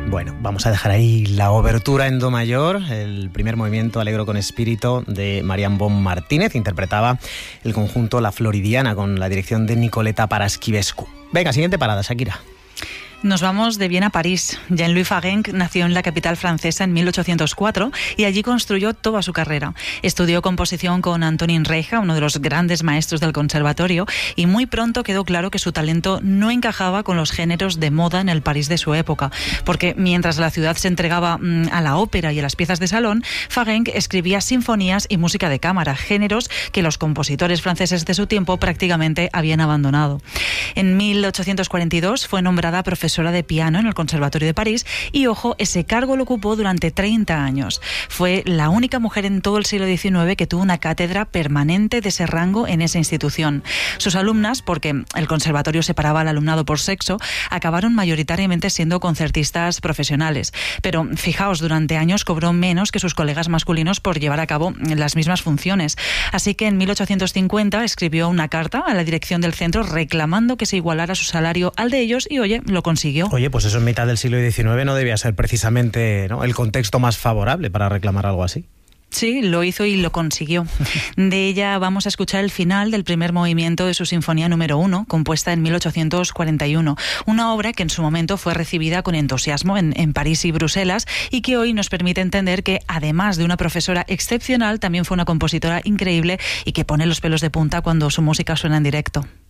Bueno, vamos a dejar ahí la obertura en do mayor, el primer movimiento Alegro con espíritu de Marian Bon Martínez. Interpretaba el conjunto La Floridiana con la dirección de Nicoleta Paraschivescu. Venga, siguiente parada, Shakira. Nos vamos de Viena a París. Jean-Louis Farrenc nació en la capital francesa en 1804 y allí construyó toda su carrera. Estudió composición con Antonin Reicha, uno de los grandes maestros del conservatorio, y muy pronto quedó claro que su talento no encajaba con los géneros de moda en el París de su época, porque mientras la ciudad se entregaba a la ópera y a las piezas de salón, Farrenc escribía sinfonías y música de cámara, géneros que los compositores franceses de su tiempo prácticamente habían abandonado. En 1842 fue nombrada profesora de piano en el Conservatorio de París y, ojo, ese cargo lo ocupó durante 30 años. Fue la única mujer en todo el siglo XIX que tuvo una cátedra permanente de ese rango en esa institución. Sus alumnas, porque el conservatorio separaba al alumnado por sexo, acabaron mayoritariamente siendo concertistas profesionales. Pero fijaos, durante años cobró menos que sus colegas masculinos por llevar a cabo las mismas funciones. Así que en 1850 escribió una carta a la dirección del centro reclamando que se igualara su salario al de ellos y, oye, lo consiguió. Oye, pues eso en mitad del siglo XIX no debía ser precisamente, ¿no?, el contexto más favorable para reclamar algo así. Sí, lo hizo y lo consiguió. De ella vamos a escuchar el final del primer movimiento de su Sinfonía número 1, compuesta en 1841. Una obra que en su momento fue recibida con entusiasmo en París y Bruselas y que hoy nos permite entender que, además de una profesora excepcional, también fue una compositora increíble y que pone los pelos de punta cuando su música suena en directo.